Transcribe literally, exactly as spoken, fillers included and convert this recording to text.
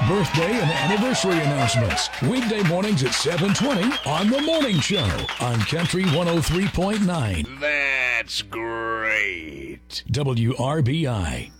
birthday and anniversary announcements. Weekday mornings at seven twenty on The Morning Show on Country one oh three point nine. That's great. W R B I.